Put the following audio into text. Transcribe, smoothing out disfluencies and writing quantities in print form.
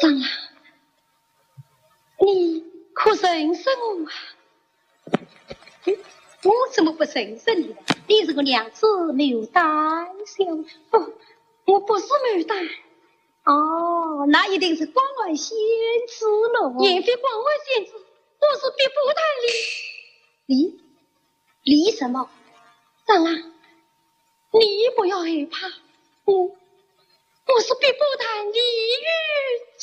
长郎，你可认识我啊？我怎么不认识你呢？你是个娘子牡丹小姐。不，我不是牡丹。哦，那一定是关外仙子了。也非关外仙子，我是别不谈离什么？长郎，你不要害怕，我是别不谈离与